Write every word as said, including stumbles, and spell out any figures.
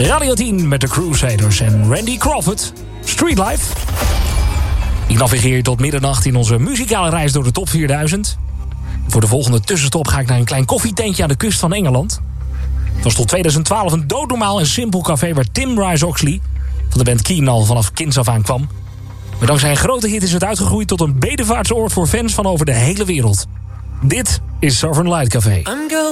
Radio tien met de Crusaders en Randy Crawford. Street Life. Ik navigeer je tot middernacht in onze muzikale reis door de top vierduizend. Voor de volgende tussenstop ga ik naar een klein koffietentje aan de kust van Engeland. Het was tot tweeduizend twaalf een doodnormaal en simpel café waar Tim Rice-Oxley van de band Keen al vanaf kinds af aan kwam. Maar dankzij een grote hit is het uitgegroeid tot een bedevaartsoord voor fans van over de hele wereld. Dit is Southern Light Café.